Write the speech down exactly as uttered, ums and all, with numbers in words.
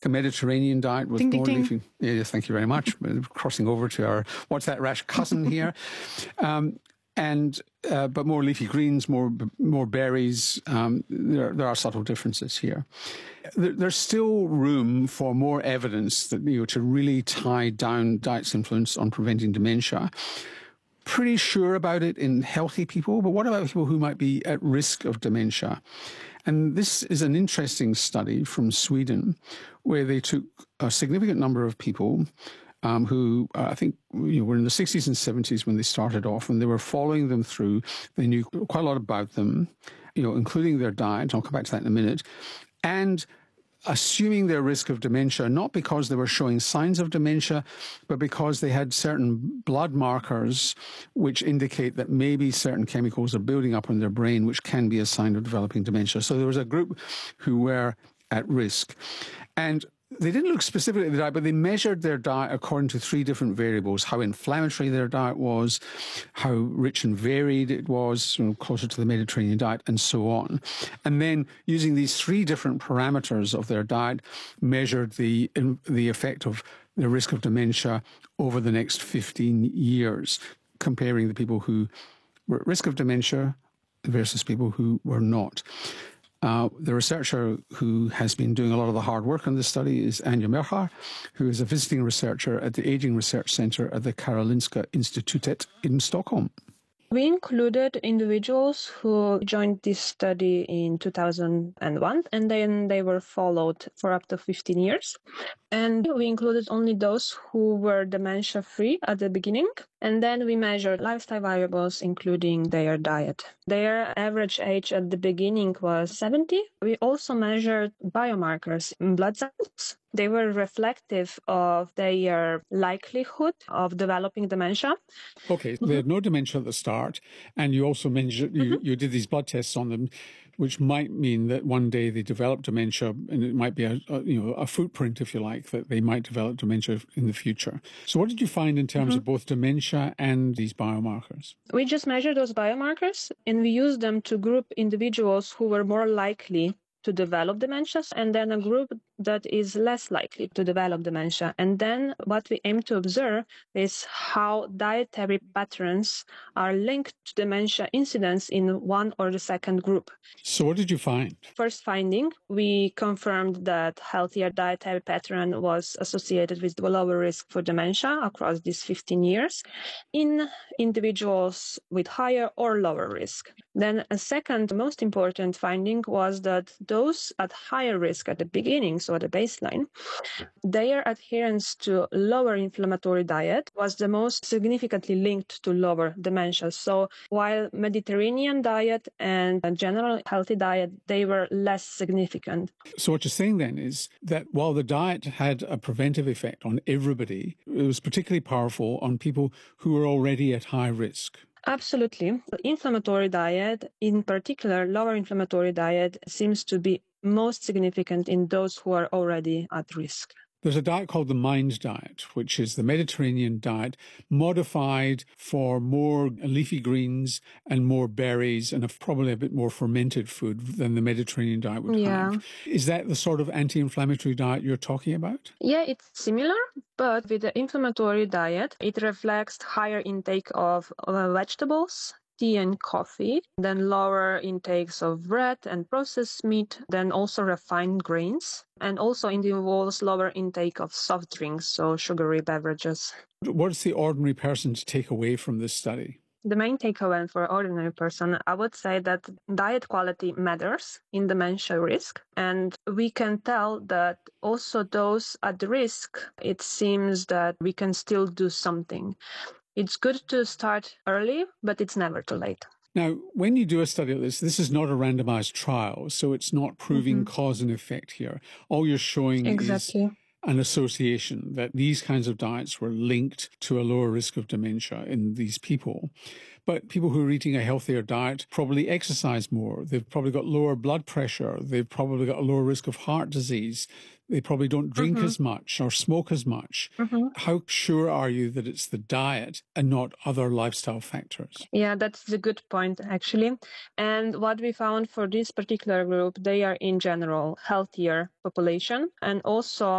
a Mediterranean diet with ding, more ding, leafy... ding. Yeah, thank you very much. Crossing over to our What's That Rash cousin here. Um, and uh, but more leafy greens, more more berries. Um, there, there are subtle differences here. There, there's still room for more evidence that you know to really tie down diet's influence on preventing dementia. Pretty sure about it in healthy people, but what about people who might be at risk of dementia? And this is an interesting study from Sweden where they took a significant number of people um, who uh, I think you know, were in the sixties and seventies when they started off, and they were following them through. They knew quite a lot about them, you know, including their diet. I'll come back to that in a minute. And assuming their risk of dementia, not because they were showing signs of dementia, but because they had certain blood markers which indicate that maybe certain chemicals are building up in their brain, which can be a sign of developing dementia. So there was a group who were at risk. And they didn't look specifically at the diet, but they measured their diet according to three different variables: how inflammatory their diet was, how rich and varied it was, you know, closer to the Mediterranean diet, and so on. And then, using these three different parameters of their diet, measured the the effect of the risk of dementia over the next fifteen years, comparing the people who were at risk of dementia versus people who were not. Uh, the researcher who has been doing a lot of the hard work on this study is Anja Mercher, who is a visiting researcher at the Aging Research Centre at the Karolinska Institutet in Stockholm. We included individuals who joined this study in two thousand one, and then they were followed for up to fifteen years. And we included only those who were dementia-free at the beginning. And then we measured lifestyle variables, including their diet. Their average age at the beginning was seventy. We also measured biomarkers in blood cells. They were reflective of their likelihood of developing dementia. Okay, mm-hmm. They had no dementia at the start, and you also mentioned you, mm-hmm. you did these blood tests on them, which might mean that one day they develop dementia, and it might be a, a you know a footprint, if you like, that they might develop dementia in the future. So what did you find in terms mm-hmm. of both dementia and these biomarkers? We just measured those biomarkers, and we used them to group individuals who were more likely to develop dementia, and then a group that is less likely to develop dementia. And then what we aim to observe is how dietary patterns are linked to dementia incidence in one or the second group. So what did you find? First finding, we confirmed that healthier dietary pattern was associated with lower risk for dementia across these fifteen years in individuals with higher or lower risk. Then a second most important finding was that those at higher risk at the beginning, so at the baseline, their adherence to lower inflammatory diet was the most significantly linked to lower dementia. So while Mediterranean diet and a general healthy diet, they were less significant. So what you're saying then is that while the diet had a preventive effect on everybody, it was particularly powerful on people who were already at high risk. Absolutely. The inflammatory diet, in particular, lower inflammatory diet, seems to be most significant in those who are already at risk. There's a diet called the MIND diet, which is the Mediterranean diet modified for more leafy greens and more berries and probably a bit more fermented food than the Mediterranean diet would yeah. have. Is that the sort of anti-inflammatory diet you're talking about? Yeah, it's similar, but with the inflammatory diet, it reflects higher intake of uh, vegetables, tea and coffee, then lower intakes of bread and processed meat, then also refined grains, and also involves lower intake of soft drinks, so sugary beverages. What's the ordinary person to take away from this study? The main takeaway for an ordinary person, I would say that diet quality matters in dementia risk. And we can tell that also those at risk, it seems that we can still do something. It's good to start early, but it's never too late. Now, when you do a study like this, this is not a randomized trial, so it's not proving mm-hmm. cause and effect here. All you're showing exactly. is an association that these kinds of diets were linked to a lower risk of dementia in these people. But people who are eating a healthier diet probably exercise more. They've probably got lower blood pressure. They've probably got a lower risk of heart disease. They probably don't drink mm-hmm. as much or smoke as much. Mm-hmm. How sure are you that it's the diet and not other lifestyle factors? Yeah, that's a good point, actually. And what we found for this particular group, they are in general healthier population. And also